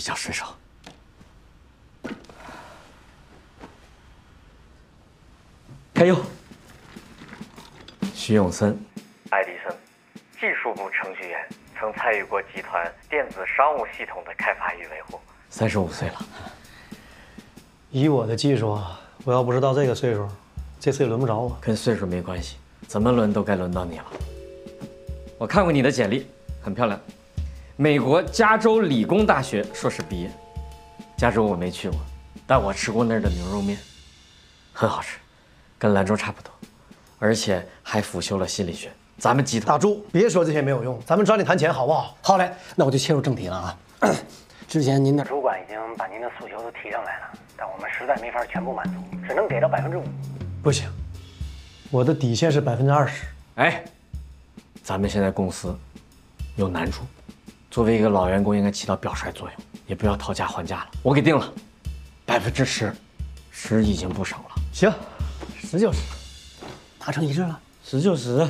比较顺手。开油。徐永森， 爱迪生，技术部程序员，曾参与过集团电子商务系统的开发与维护。 35岁了。 以我的技术，我要不是到这个岁数，这次也轮不着我。 跟岁数没关系，怎么轮都该轮到你了。我看过你的简历，很漂亮，美国加州理工大学硕士毕业。加州我没去过，但我吃过那儿的牛肉面，很好吃，跟兰州差不多，而且还辅修了心理学。咱们集团大柱，别说这些没有用，咱们抓紧谈钱好不好？好嘞，那我就切入正题了啊。之前您的主管已经把您的诉求都提上来了，但我们实在没法全部满足，只能给到5%。 不行，我的底线是20%。 哎，咱们现在公司有难处，作为一个老员工应该起到表率作用，也不要讨价还价了。我给定了10%，10已经不少了。 行，10就是，达成一致了。 10就10。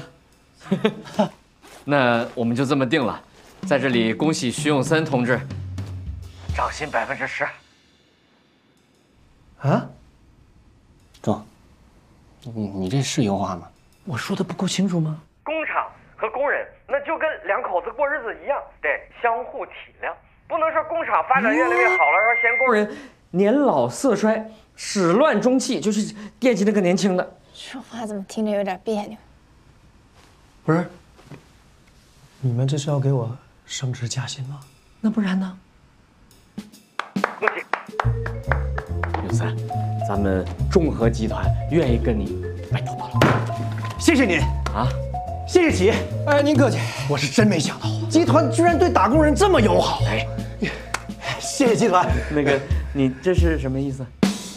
那我们就这么定了，在这里恭喜徐永森同志涨薪10%。 啊？ 壮，你这是优化吗？ 我说的不够清楚吗？ 工厂和工人那就跟两口子过日子一样，得相互体谅，不能说工厂发展越来越好了，而嫌工人年老色衰、始乱终弃，就是惦记那个年轻的。 说话怎么听着有点别扭？ 不是，你们这是要给我升职加薪吗？ 那不然呢？ 恭喜！ 永森，咱们众和集团愿意跟你白头到老。 谢谢您啊！ 谢谢企业。哎，您客气，我是真没想到，集团居然对打工人这么友好。哎，谢谢集团。 那个，你这是什么意思？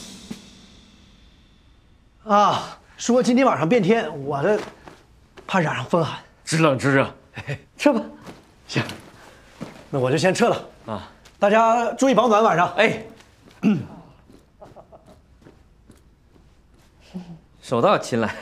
啊，说今天晚上变天，我这怕染上风寒， 知冷知热。撤吧。 行，那我就先撤了啊！ 大家注意保暖，晚上。 哎，手到擒来。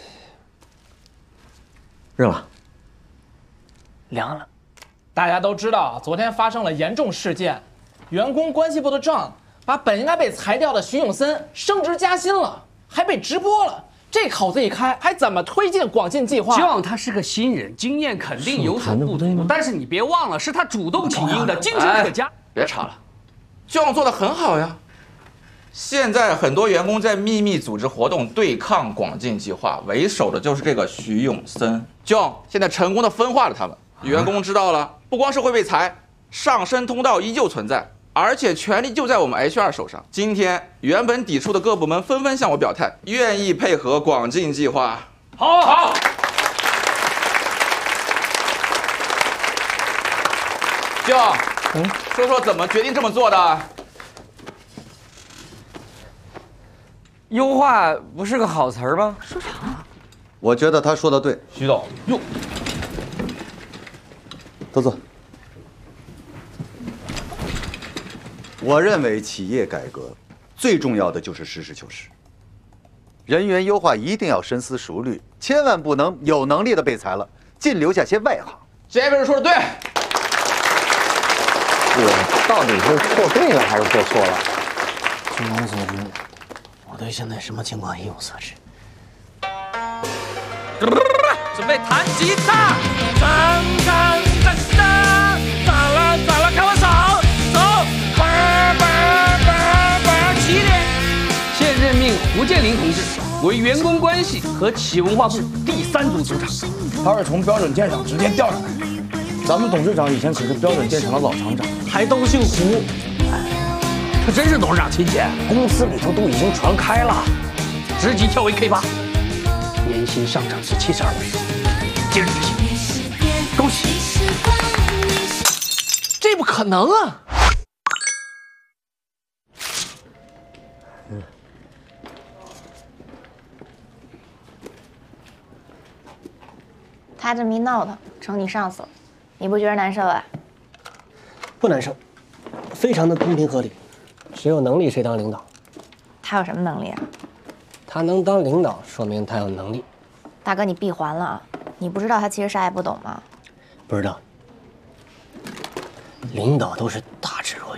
热了， 凉了。 大家都知道，昨天发生了严重事件，员工关系部的John把本应该被裁掉的徐永森升职加薪了，还被直播了。这口子一开，还怎么推进广进计划 ？John他是个新人，经验肯定有所不足，但是你别忘了，是他主动请缨的，精神可嘉。 别吵了，John做得很好呀。现在很多员工在秘密组织活动对抗广进计划，为首的就是这个徐永森。John 现在成功的分化了他们，员工知道了，不光是会被裁，上升通道依旧存在，而且权力就在我们 HR 手上。今天原本抵触的各部门纷纷向我表态，愿意配合广进计划。 好。 John，说说怎么决定这么做的？ 优化不是个好词儿吗？ 说啥啊？ 我觉得他说的对。 徐总，哟， 都坐。我认为企业改革最重要的就是实事求是，人员优化一定要深思熟虑，千万不能有能力的被裁了，尽留下些外行。 这个人说的对。 我到底是做对了还是做错了？据我所知，我对现在什么情况一无所知。 准备弹吉他，当当当当，咋了？看我手，走，起点。现任命胡建林同志为员工关系和企业文化部第3组组长。 他是从标准建厂直接调上来的。咱们董事长以前可是标准建厂的老厂长， 还都姓胡。 他真是董事长亲戚，公司里头都已经传开了。 职级跳为 K8， 年薪上涨至72万元，今日执行，恭喜！ 这不可能啊！ 他这么一闹腾，成你上司了，你不觉得难受啊？ 不难受，非常的公平合理。谁有能力谁当领导。 他有什么能力啊？ 他能当领导，说明他有能力。 大哥，你闭环了啊！你不知道他其实啥也不懂吗？ 不知道。领导都是大